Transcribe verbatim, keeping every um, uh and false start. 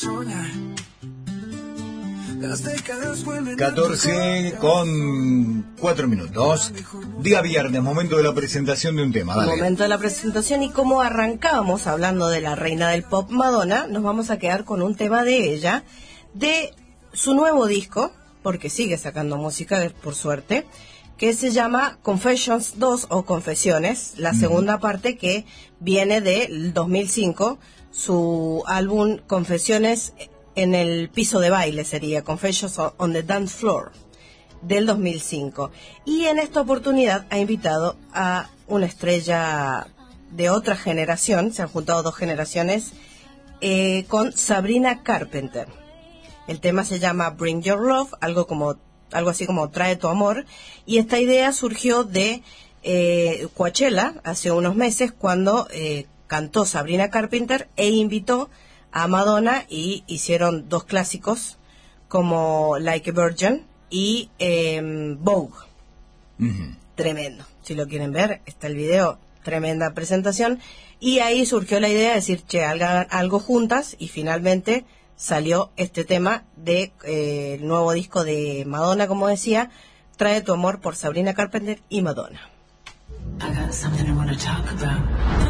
catorce con cuatro minutos. Día viernes, momento de la presentación de un tema. Dale. Momento de la presentación, y como arrancábamos hablando de la reina del pop Madonna, nos vamos a quedar con un tema de ella, de su nuevo disco, porque sigue sacando música, por suerte, que se llama Confessions dos o Confesiones, la mm. segunda parte, que viene del dos mil cinco, su álbum Confesiones en el piso de baile, sería Confessions on the Dance Floor, del dos mil cinco. Y en esta oportunidad ha invitado a una estrella de otra generación, se han juntado dos generaciones, eh, con Sabrina Carpenter. El tema se llama Bring Your Love, algo como algo así como Trae tu amor, y esta idea surgió de eh, Coachella hace unos meses, cuando eh, cantó Sabrina Carpenter e invitó a Madonna, y hicieron dos clásicos como Like a Virgin y eh, Vogue. Uh-huh. Tremendo. Si lo quieren ver, está el video, tremenda presentación. Y ahí surgió la idea de decir, che, hagan algo juntas, y finalmente salió este tema de eh, el nuevo disco de Madonna, como decía, Trae tu amor, por Sabrina Carpenter y Madonna. I got something I want to talk about.